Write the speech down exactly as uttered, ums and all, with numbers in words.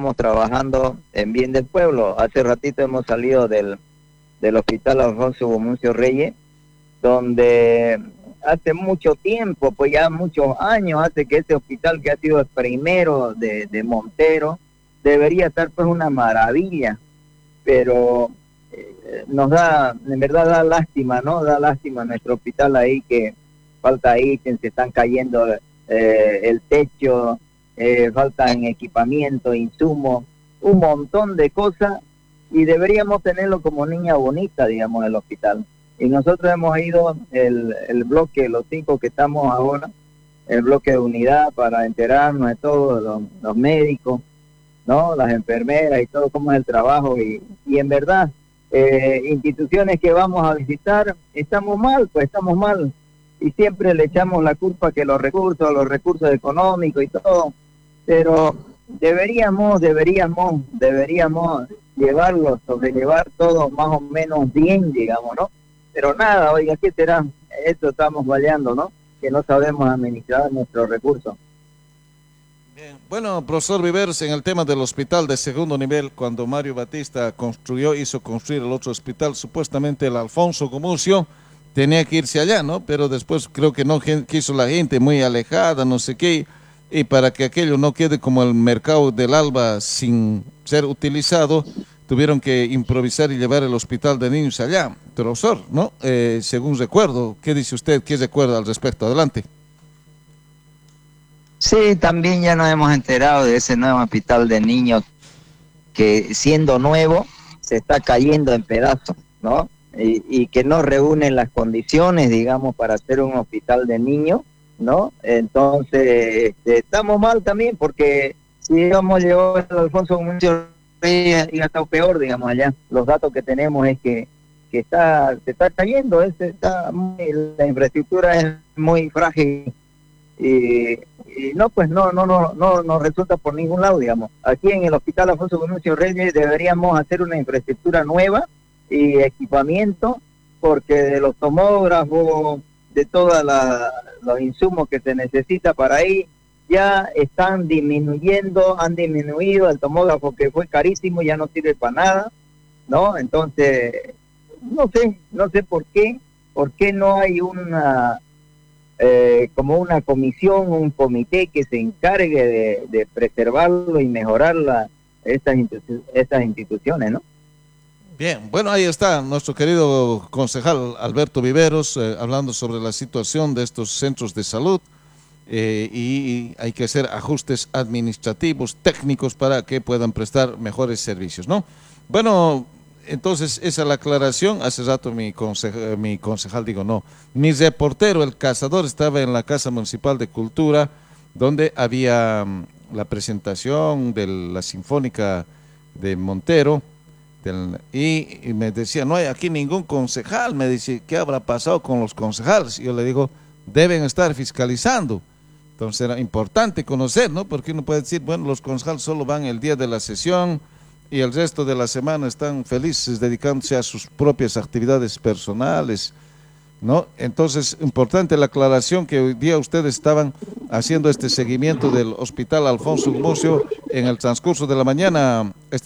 estamos trabajando en bien del pueblo. Hace ratito hemos salido del, del Hospital Alfonso Gumucio Reyes, donde hace mucho tiempo, pues ya muchos años, hace que este hospital, que ha sido el primero de, de Montero, debería estar pues una maravilla, pero eh, nos da, en verdad da lástima, ¿no? Da lástima nuestro hospital ahí, que falta ahí, que se están cayendo eh, el techo, eh, faltan equipamiento, insumos, un montón de cosas, y deberíamos tenerlo como niña bonita, digamos, el hospital. Y nosotros hemos ido, el, el bloque, los cinco que estamos ahora, el bloque de unidad, para enterarnos de todos los, los médicos, ¿no? Las enfermeras y todo, cómo es el trabajo. Y, y en verdad, eh, instituciones que vamos a visitar, estamos mal, pues estamos mal. Y siempre le echamos la culpa que los recursos, los recursos económicos y todo. Pero deberíamos, deberíamos, deberíamos llevarlo, sobrellevar todo más o menos bien, digamos, ¿no? Pero nada, oiga, ¿qué será? Esto estamos fallando, ¿no? Que no sabemos administrar nuestros recursos. Bien. Bueno, profesor Viveros, en el tema del hospital de segundo nivel, cuando Mario Batista construyó, hizo construir el otro hospital, supuestamente el Alfonso Gumucio, tenía que irse allá, ¿no? Pero después creo que no quiso la gente, muy alejada, no sé qué, y para que aquello no quede como el mercado del Alba sin ser utilizado, tuvieron que improvisar y llevar el hospital de niños allá. Profesor, ¿no? Eh, según recuerdo, ¿qué dice usted? ¿Qué recuerda al respecto? Adelante. Sí, también ya nos hemos enterado de ese nuevo hospital de niños que, siendo nuevo, se está cayendo en pedazos, ¿no? Y, y que no reúne las condiciones, digamos, para hacer un hospital de niños, ¿no? Entonces, este, estamos mal también, porque si digamos llegó el Alfonso Gumucio Reyes y ha estado peor, digamos, allá. Los datos que tenemos es que, que está, se está cayendo, es, está muy, la infraestructura es muy frágil. Y, y no, pues no, no, no, no, no resulta por ningún lado, digamos. Aquí en el Hospital Alfonso Gumucio Reyes deberíamos hacer una infraestructura nueva y equipamiento, porque de los tomógrafos, de todos los insumos que se necesita para ahí, ya están disminuyendo, han disminuido. El tomógrafo, que fue carísimo, ya no sirve para nada, ¿no? Entonces, no sé, no sé por qué, por qué no hay una... Eh, como una comisión, un comité que se encargue de, de preservarlo y mejorar la, estas, institu estas instituciones, ¿no? Bien, bueno, ahí está nuestro querido concejal Alberto Viveros eh, hablando sobre la situación de estos centros de salud eh, y hay que hacer ajustes administrativos, técnicos para que puedan prestar mejores servicios, ¿no? Bueno, entonces esa es la aclaración. Hace rato mi concejal, mi concejal digo no, mi reportero, el cazador, estaba en la Casa Municipal de Cultura, donde había um, la presentación de la Sinfónica de Montero, del, y, y me decía, no hay aquí ningún concejal. Me dice, ¿qué habrá pasado con los concejales? Y yo le digo, deben estar fiscalizando. Entonces era importante conocer, ¿no? Porque uno puede decir, bueno, los concejales solo van el día de la sesión y el resto de la semana están felices dedicándose a sus propias actividades personales, ¿no? Entonces, importante la aclaración que hoy día ustedes estaban haciendo este seguimiento del Hospital Alfonso Gumucio en el transcurso de la mañana.